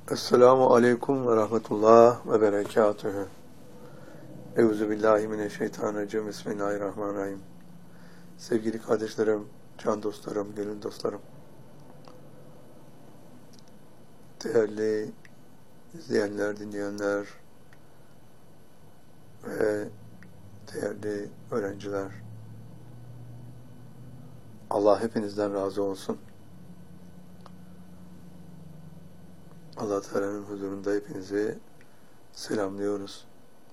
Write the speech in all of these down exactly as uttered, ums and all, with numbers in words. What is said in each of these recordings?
Esselamu Aleyküm ve Rahmetullah ve Berekatühü. Euzubillahimineşşeytanirracim. Bismillahirrahmanirrahim. Sevgili kardeşlerim, can dostlarım, gönül dostlarım, değerli izleyenler, dinleyenler ve değerli öğrenciler, Allah hepinizden razı olsun. Allah Teala'nın huzurunda hepinizi selamlıyoruz.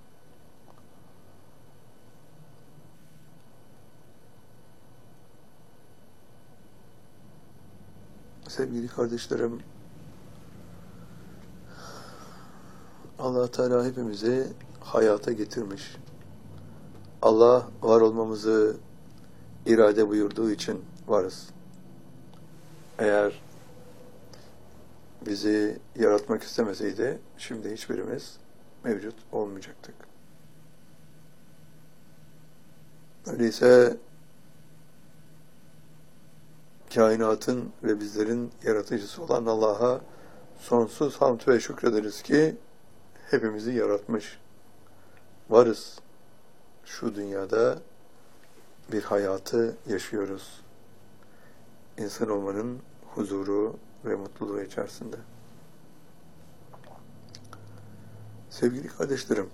Sevgili kardeşlerim, Allah Teala hepimizi hayata getirmiş. Allah var olmamızı irade buyurduğu için varız. Eğer bizi yaratmak istemeseydi, şimdi hiçbirimiz mevcut olmayacaktık. Öyleyse kainatın ve bizlerin yaratıcısı olan Allah'a sonsuz hamd ve şükrederiz ki hepimizi yaratmış. Varız. Şu dünyada bir hayatı yaşıyoruz. İnsan olmanın huzuru ve mutluluğu içerisinde. Sevgili kardeşlerim,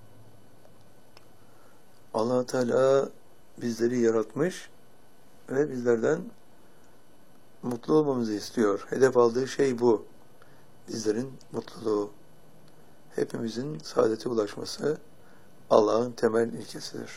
Allah Teala bizleri yaratmış ve bizlerden mutlu olmamızı istiyor. Hedef aldığı şey bu. Bizlerin mutluluğu. Hepimizin saadete ulaşması Allah'ın temel ilkesidir.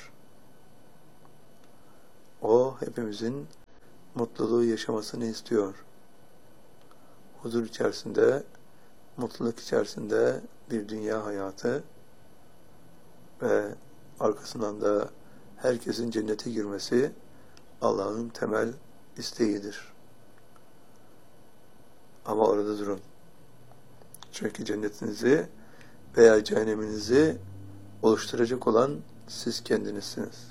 O hepimizin mutluluğu yaşamasını istiyor. Huzur içerisinde, mutluluk içerisinde bir dünya hayatı ve arkasından da herkesin cennete girmesi Allah'ın temel isteğidir. Ama orada durun. Çünkü cennetinizi veya cehenneminizi oluşturacak olan siz kendinizsiniz.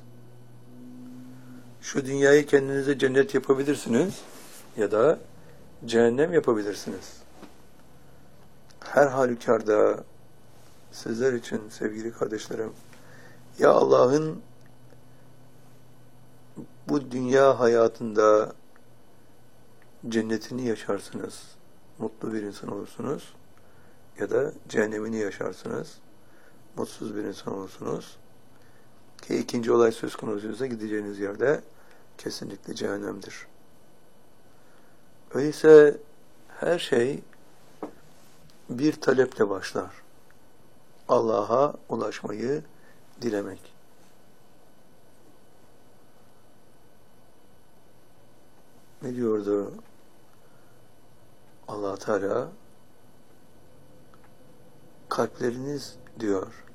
Şu dünyayı kendinize cennet yapabilirsiniz ya da cehennem yapabilirsiniz. Her halükarda sizler için sevgili kardeşlerim, ya Allah'ın bu dünya hayatında cennetini yaşarsınız, mutlu bir insan olursunuz, ya da cehennemini yaşarsınız, mutsuz bir insan olursunuz. Ki ikinci olay söz konusuysa gideceğiniz yerde kesinlikle cehennemdir. Öyleyse her şey bir taleple başlar. Allah'a ulaşmayı dilemek. Ne diyordu Allah Teala? Kalpleriniz diyor.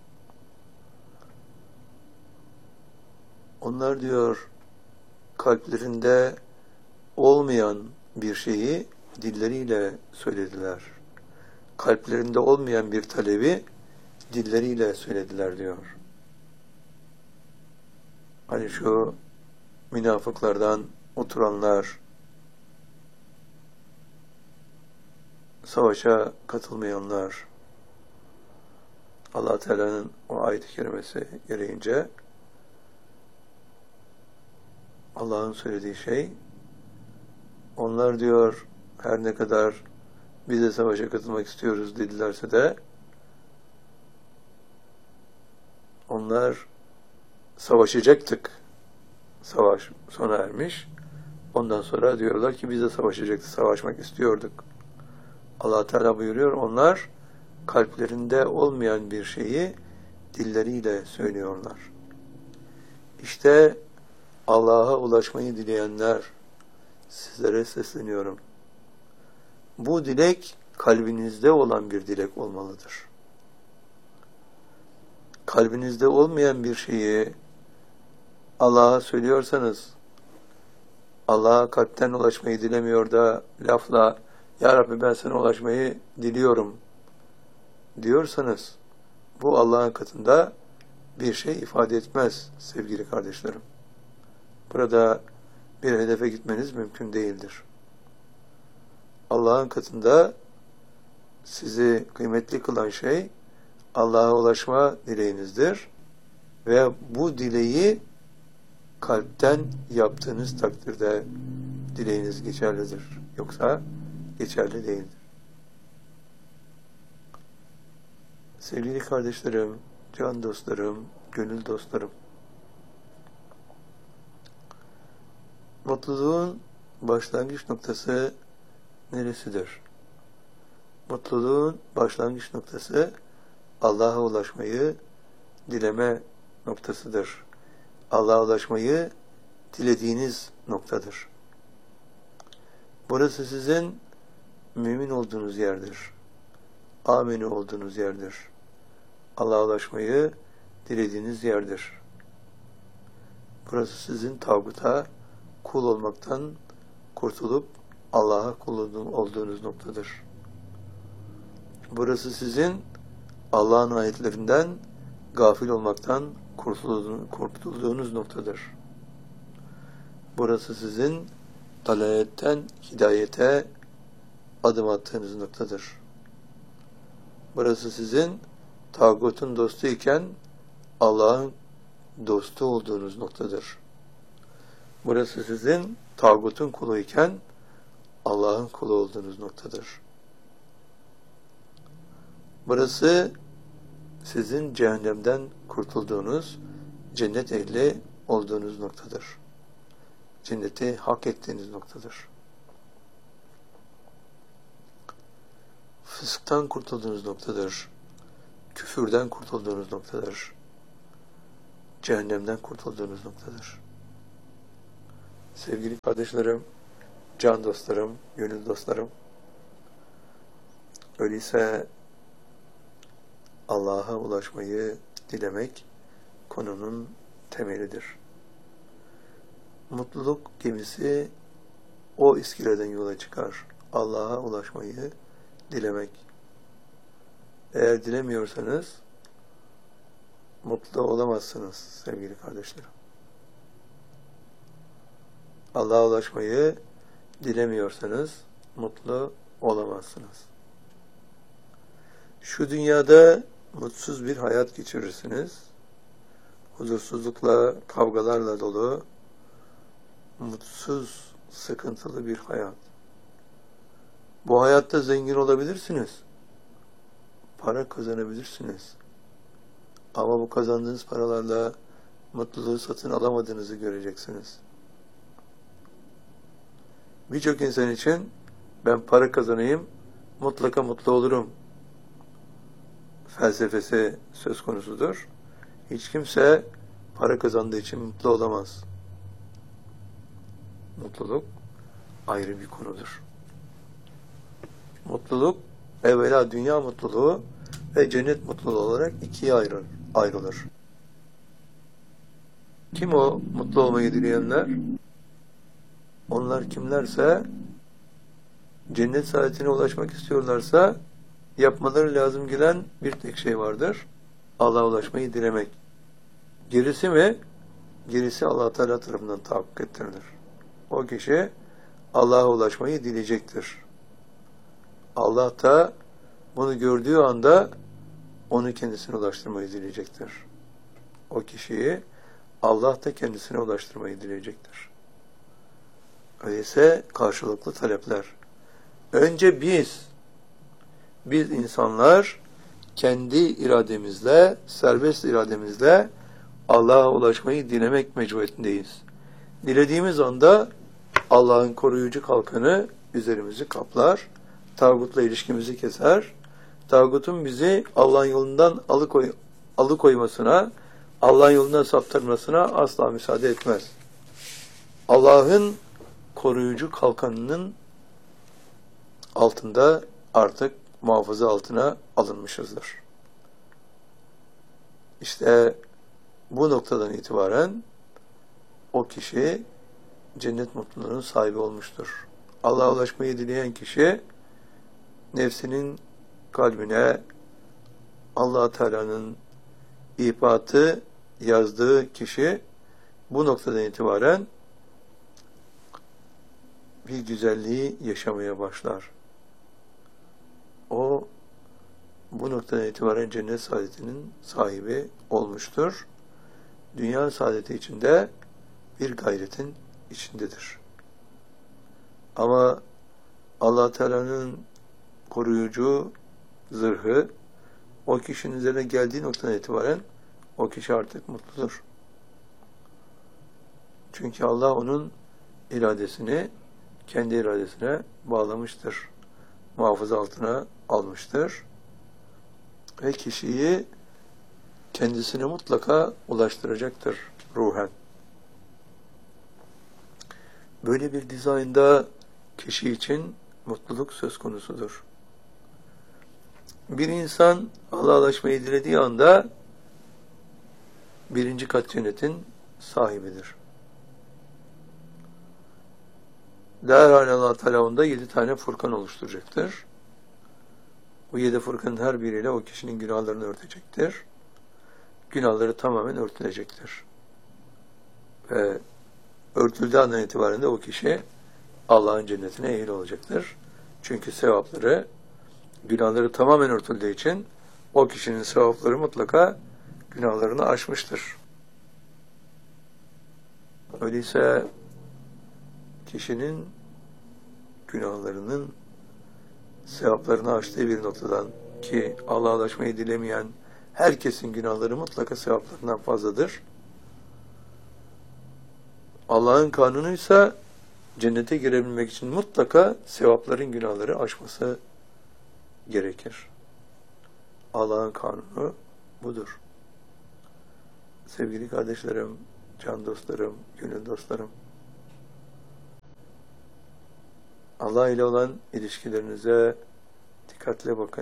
Onlar diyor kalplerinde olmayan bir şeyi dilleriyle söylediler. Kalplerinde olmayan bir talebi dilleriyle söylediler diyor. Hani şu münafıklardan oturanlar, savaşa katılmayanlar, Allah Teala'nın o ayet-i kerimesi gereğince Allah'ın söylediği şey, onlar diyor her ne kadar biz de savaşa katılmak istiyoruz dedilerse de onlar savaşacaktık. Savaş sona ermiş. Ondan sonra diyorlar ki biz de savaşacaktık, savaşmak istiyorduk. Allah Teala buyuruyor, onlar kalplerinde olmayan bir şeyi dilleriyle söylüyorlar. İşte Allah'a ulaşmayı dileyenler, sizlere sesleniyorum. Bu dilek kalbinizde olan bir dilek olmalıdır. Kalbinizde olmayan bir şeyi Allah'a söylüyorsanız, Allah'a kalpten ulaşmayı dilemiyor da lafla, Ya Rabbi ben sana ulaşmayı diliyorum diyorsanız, bu Allah'ın katında bir şey ifade etmez sevgili kardeşlerim. Burada bir hedefe gitmeniz mümkün değildir. Allah'ın katında sizi kıymetli kılan şey Allah'a ulaşma dileğinizdir. Ve bu dileği kalpten yaptığınız takdirde dileğiniz geçerlidir. Yoksa geçerli değildir. Sevgili kardeşlerim, can dostlarım, gönül dostlarım, mutluluğun başlangıç noktası neresidir? Mutluluğun başlangıç noktası Allah'a ulaşmayı dileme noktasıdır. Allah'a ulaşmayı dilediğiniz noktadır. Burası sizin mümin olduğunuz yerdir. Amini olduğunuz yerdir. Allah'a ulaşmayı dilediğiniz yerdir. Burası sizin tağuta kul olmaktan kurtulup Allah'a kul olduğunuz noktadır. Burası sizin Allah'ın ayetlerinden gafil olmaktan kurtulduğunuz noktadır. Burası sizin dalaletten hidayete adım attığınız noktadır. Burası sizin tağutun dostu iken Allah'ın dostu olduğunuz noktadır. Burası sizin tağutun kulu iken Allah'ın kulu olduğunuz noktadır. Burası sizin cehennemden kurtulduğunuz, cennet ehli olduğunuz noktadır. Cenneti hak ettiğiniz noktadır. Fısktan kurtulduğunuz noktadır. Küfürden kurtulduğunuz noktadır. Cehennemden kurtulduğunuz noktadır. Sevgili kardeşlerim, can dostlarım, gönül dostlarım, öyleyse Allah'a ulaşmayı dilemek konunun temelidir. Mutluluk gemisi o iskeleden yola çıkar. Allah'a ulaşmayı dilemek. Eğer dilemiyorsanız mutlu olamazsınız sevgili kardeşlerim. Allah'a ulaşmayı dilemiyorsanız mutlu olamazsınız. Şu dünyada mutsuz bir hayat geçirirsiniz. Huzursuzlukla, kavgalarla dolu, mutsuz, sıkıntılı bir hayat. Bu hayatta zengin olabilirsiniz. Para kazanabilirsiniz. Ama bu kazandığınız paralarla mutluluğu satın alamadığınızı göreceksiniz. Birçok insan için ben para kazanayım, mutlaka mutlu olurum felsefesi söz konusudur. Hiç kimse para kazandığı için mutlu olamaz. Mutluluk ayrı bir konudur. Mutluluk evvela dünya mutluluğu ve cennet mutluluğu olarak ikiye ayrılır. ayrılır. Kim o mutlu olmayı dileyenler? Onlar kimlerse cennet saadetine ulaşmak istiyorlarsa yapmaları lazım gelen bir tek şey vardır. Allah'a ulaşmayı dilemek. Gerisi mi? Gerisi Allah Teala tarafından tahakkuk ettirilir. O kişi Allah'a ulaşmayı dileyecektir. Allah da bunu gördüğü anda onu kendisine ulaştırmayı dileyecektir. O kişiyi Allah da kendisine ulaştırmayı dileyecektir. Öyleyse karşılıklı talepler. Önce biz, biz insanlar kendi irademizle, serbest irademizle Allah'a ulaşmayı dilemek mecburiyetindeyiz. Dilediğimiz anda Allah'ın koruyucu kalkanı üzerimizi kaplar, tağutla ilişkimizi keser, tağutun bizi Allah'ın yolundan alıkoy, alıkoymasına, Allah'ın yolundan saptırmasına asla müsaade etmez. Allah'ın koruyucu kalkanının altında artık muhafaza altına alınmışızdır. İşte bu noktadan itibaren o kişi cennet mutluluğunun sahibi olmuştur. Allah'a ulaşmayı dileyen kişi nefsinin kalbine Allah Teala'nın ibatı yazdığı kişi bu noktadan itibaren bir güzelliği yaşamaya başlar. O bu noktadan itibaren cennet saadetinin sahibi olmuştur. Dünya saadeti içinde bir gayretin içindedir. Ama Allah Teala'nın koruyucu zırhı o kişinin üzerine geldiği noktadan itibaren o kişi artık mutludur. Çünkü Allah onun iradesini kendi iradesine bağlamıştır. Muhafaza altına almıştır. Ve kişiyi kendisine mutlaka ulaştıracaktır ruhen. Böyle bir dizaynda kişi için mutluluk söz konusudur. Bir insan Allah'laşmayı dilediği anda birinci kat cennetin sahibidir. Derhal Allah Teala onda yedi tane furkan oluşturacaktır. Bu yedi furkanın her biriyle o kişinin günahlarını örtecektir. Günahları tamamen örtülecektir. Ve örtüldüğü andan itibaren de o kişi Allah'ın cennetine ehil olacaktır. Çünkü sevapları, günahları tamamen örtüldüğü için o kişinin sevapları mutlaka günahlarını aşmıştır. Öyleyse kişinin günahlarının sevaplarını aştığı bir noktadan, ki Allah'a ulaşmayı dilemeyen herkesin günahları mutlaka sevaplarından fazladır. Allah'ın kanunuysa cennete girebilmek için mutlaka sevapların günahları aşması gerekir. Allah'ın kanunu budur. Sevgili kardeşlerim, can dostlarım, gönül dostlarım, Allah ile olan ilişkilerinize dikkatle bakın.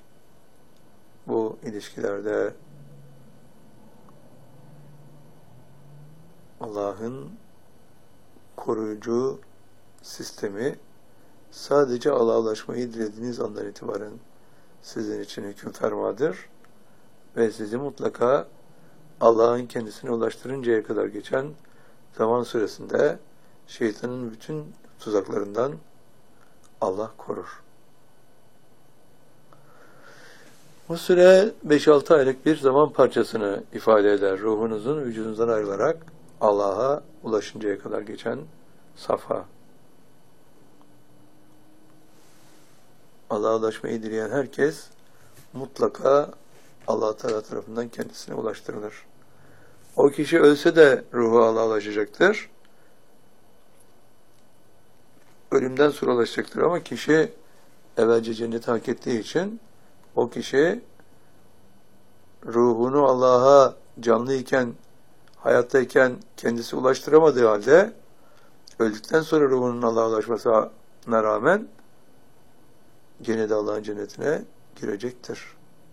Bu ilişkilerde Allah'ın koruyucu sistemi sadece Allah'a ulaşmayı dilediğiniz andan itibaren sizin için hüküm fermadır ve sizi mutlaka Allah'ın kendisine ulaştırıncaya kadar geçen zaman süresinde şeytanın bütün tuzaklarından Allah korur. Bu süre beş altı aylık bir zaman parçasını ifade eder. Ruhunuzun vücudunuzdan ayrılarak Allah'a ulaşıncaya kadar geçen safha. Allah'a ulaşmayı dileyen herkes mutlaka Allah Teala tarafından kendisine ulaştırılır. O kişi ölse de ruhu Allah'a ulaşacaktır. Ölümden sonra ulaşacaktır ama kişi evvelce cenneti hak ettiği için o kişi ruhunu Allah'a canlıyken, hayattayken kendisi ulaştıramadığı halde öldükten sonra ruhunun Allah'a ulaşmasına rağmen gene de Allah'ın cennetine girecektir.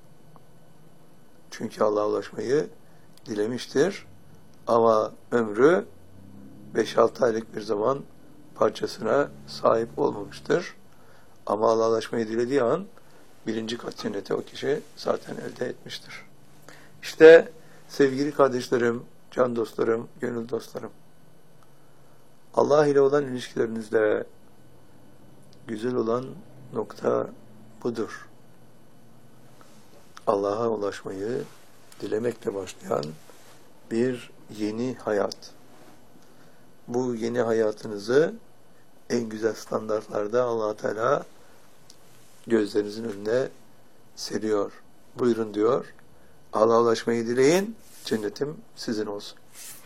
Çünkü Allah'a ulaşmayı dilemiştir. Ama ömrü beş altı aylık bir zaman parçasına sahip olmamıştır. Ama Allah'a ulaşmayı dilediği an birinci kat cenneti o kişi zaten elde etmiştir. İşte sevgili kardeşlerim, can dostlarım, gönül dostlarım, Allah ile olan ilişkilerinizde güzel olan nokta budur. Allah'a ulaşmayı dilemekle başlayan bir yeni hayat. Bu yeni hayatınızı en güzel standartlarda Allah Teala gözlerinizin önüne seriyor. Buyurun diyor. Allah'a ulaşmayı dileyin, cennetim sizin olsun.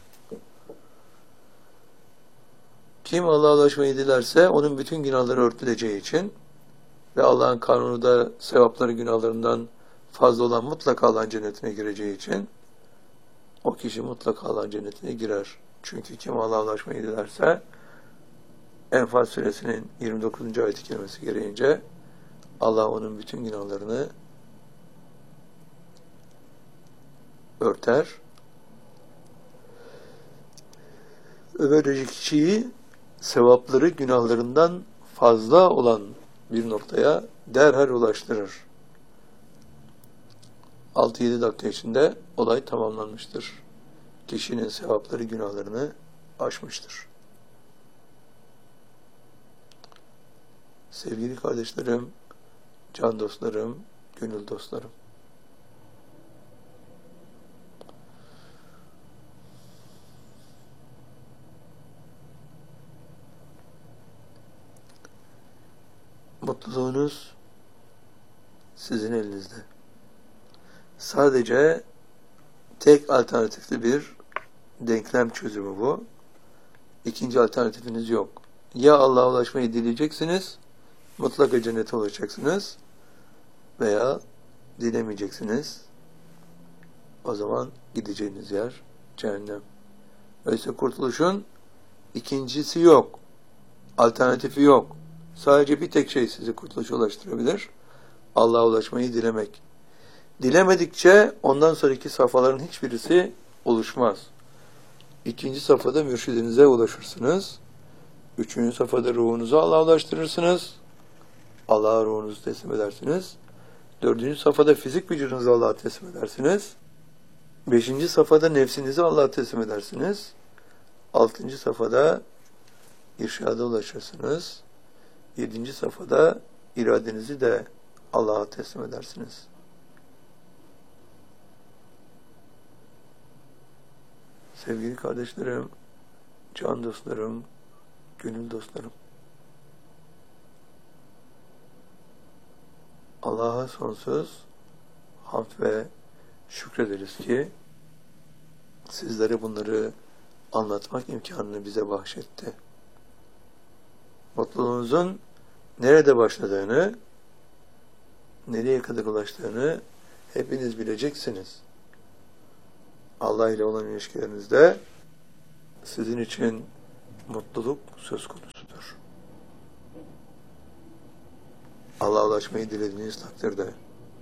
Kim Allah'a ulaşmayı dilerse onun bütün günahları örtüleceği için ve Allah'ın kanunu da sevapları günahlarından fazla olan mutlaka Allah'ın cennetine gireceği için o kişi mutlaka Allah'ın cennetine girer. Çünkü kim Allah'a ulaşmayı dilerse Enfal suresinin yirmi dokuzuncu ayet-i kerimesi gereğince Allah onun bütün günahlarını örter. Böylece kişiyi sevapları günahlarından fazla olan bir noktaya derhal ulaştırır. altı yedi dakika içinde olay tamamlanmıştır. Kişinin sevapları günahlarını aşmıştır. Sevgili kardeşlerim, can dostlarım, gönül dostlarım. Mutluluğunuz sizin elinizde. Sadece tek alternatifli bir denklem çözümü bu. İkinci alternatifiniz yok. Ya Allah'a ulaşmayı dileyeceksiniz, mutlaka cennete ulaşacaksınız, veya dilemeyeceksiniz. O zaman gideceğiniz yer cehennem. Öyleyse kurtuluşun ikincisi yok. Alternatifi yok. Sadece bir tek şey sizi kurtuluşa ulaştırabilir. Allah'a ulaşmayı dilemek. Dilemedikçe ondan sonraki safhaların hiçbirisi oluşmaz. İkinci safhada mürşidinize ulaşırsınız. Üçüncü safhada ruhunuzu Allah'a ulaştırırsınız. Allah'a ruhunuzu teslim edersiniz. Dördüncü safhada fizik vücudunuzu Allah'a teslim edersiniz. Beşinci safhada nefsinizi Allah'a teslim edersiniz. Altıncı safhada irşada ulaşırsınız. Yedinci safhada iradenizi de Allah'a teslim edersiniz. Sevgili kardeşlerim, can dostlarım, gönül dostlarım, Allah'a sonsuz hamd ve şükrederiz ki sizlere bunları anlatmak imkanını bize bahşetti. Mutluluğunuzun nerede başladığını, nereye kadar ulaştığını hepiniz bileceksiniz. Allah ile olan ilişkilerinizde sizin için mutluluk söz konusudur. Allah'a ulaşmayı dilediğiniz takdirde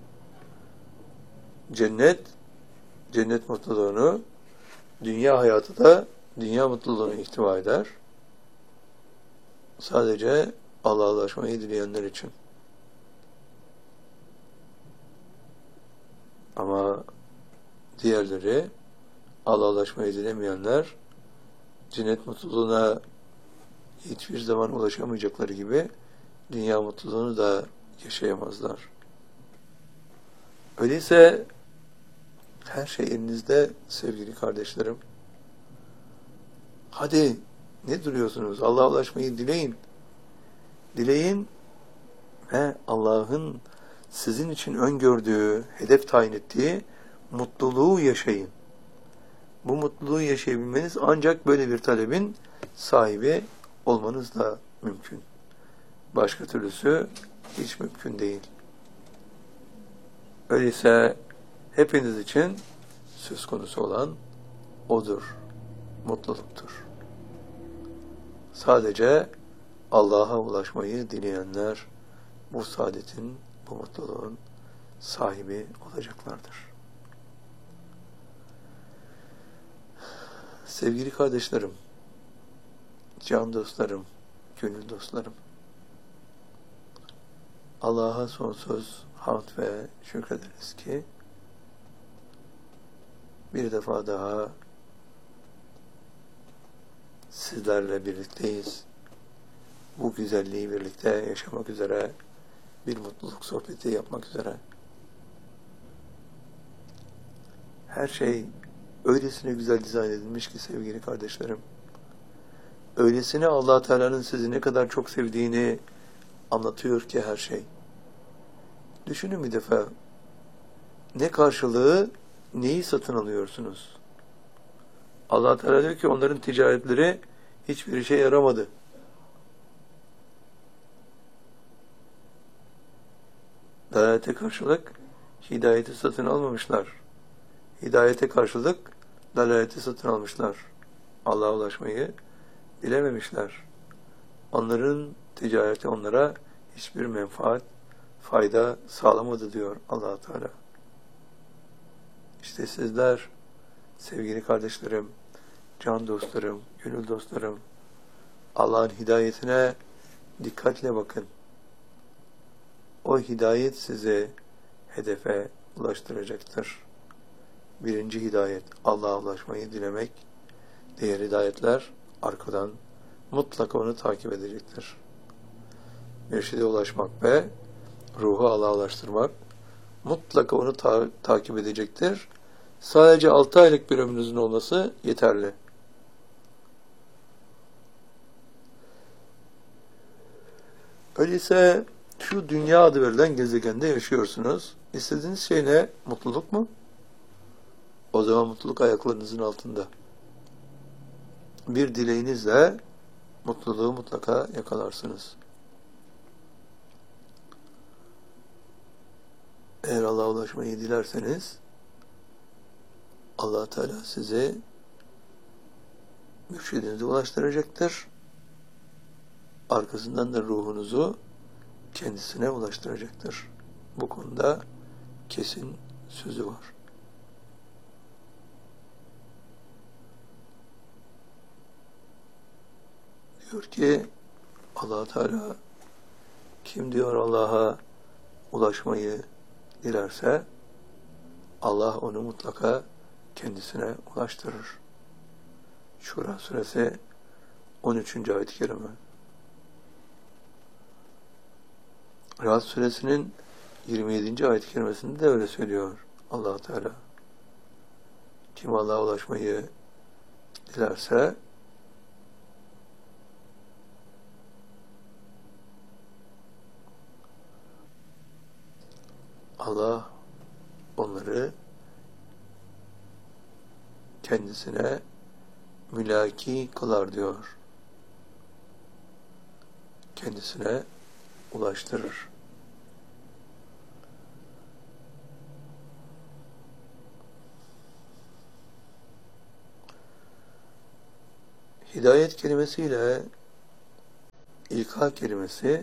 cennet, cennet mutluluğunu, dünya hayatı da dünya mutluluğunu ihtiva eder. Sadece Allah'a ulaşmayı dileyenler için. Ama diğerleri, Allah'a ulaşmayı dilemeyenler, cennet mutluluğuna hiçbir zaman ulaşamayacakları gibi dünya mutluluğunu da yaşayamazlar. Öyleyse her şey elinizde sevgili kardeşlerim. Hadi ne duruyorsunuz? Allah'a ulaşmayı dileyin. Dileyin ve Allah'ın sizin için öngördüğü, hedef tayin ettiği mutluluğu yaşayın. Bu mutluluğu yaşayabilmeniz ancak böyle bir talebin sahibi olmanızla mümkün. Başka türlüsü hiç mümkün değil. Öyleyse hepiniz için söz konusu olan odur, mutluluktur. Sadece Allah'a ulaşmayı dileyenler bu saadetin, bu mutluluğun sahibi olacaklardır. Sevgili kardeşlerim, can dostlarım, gönül dostlarım, Allah'a sonsuz hamd ve şükrederiz ki bir defa daha sizlerle birlikteyiz. Bu güzelliği birlikte yaşamak üzere, bir mutluluk sohbeti yapmak üzere. Her şey öylesine güzel dizayn edilmiş ki sevgili kardeşlerim. Öylesine Allah Teala'nın sizi ne kadar çok sevdiğini anlatıyor ki her şey. Düşünün bir defa. Ne karşılığı, neyi satın alıyorsunuz? Allah Teala diyor ki onların ticaretleri hiçbir işe yaramadı. Dalalete karşılık hidayeti satın almamışlar. Hidayete karşılık dalaleti satın almışlar. Allah'a ulaşmayı dilememişler. Onların ticareti onlara hiçbir menfaat, fayda sağlamadı diyor Allah Teala. İşte sizler, sevgili kardeşlerim, can dostlarım, gönül dostlarım, Allah'ın hidayetine dikkatle bakın. O hidayet sizi hedefe ulaştıracaktır. Birinci hidayet Allah'a ulaşmayı dilemek. Diğer hidayetler arkadan mutlaka onu takip edecektir. Mürşide ulaşmak ve ruhu Allah'a ulaştırmak, mutlaka onu ta takip edecektir. Sadece altı aylık bir ömrünüzün olması yeterli. Öyleyse şu dünya adı verilen gezegende yaşıyorsunuz. İstediğiniz şey ne? Mutluluk mu? O zaman mutluluk ayaklarınızın altında. Bir dileğinizle mutluluğu mutlaka yakalarsınız. Eğer Allah'a ulaşmayı dilerseniz Allah Teala sizi mürşidinize ulaştıracaktır. Arkasından da ruhunuzu kendisine ulaştıracaktır. Bu konuda kesin sözü var. Diyor ki Allah Teala, kim diyor Allah'a ulaşmayı dilerse Allah onu mutlaka kendisine ulaştırır. Şura suresi on üçüncü ayet-i kerime. Ra'd suresinin yirmi yedinci ayet-i kerimesinde de öyle söylüyor Allah Teala. Kim Allah'a ulaşmayı dilerse Allah onları kendisine mülaki kılar diyor. Kendisine ulaştırır. Hidayet kelimesiyle ilka kelimesi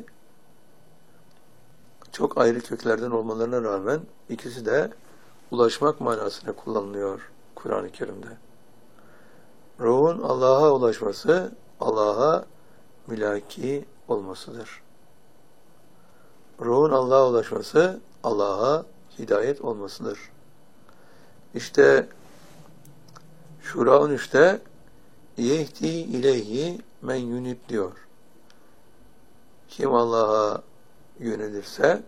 çok ayrı köklerden olmalarına rağmen ikisi de ulaşmak manasına kullanılıyor Kur'an-ı Kerim'de. Ruhun Allah'a ulaşması, Allah'a mülaki olmasıdır. Ruhun Allah'a ulaşması, Allah'a hidayet olmasıdır. İşte Şura on üçte yehdi ileyhi men yunib diyor. Kim Allah'a yönelirse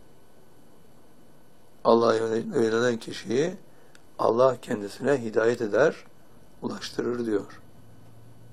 Allah'a yönelen kişiyi Allah kendisine hidayet eder, ulaştırır diyor.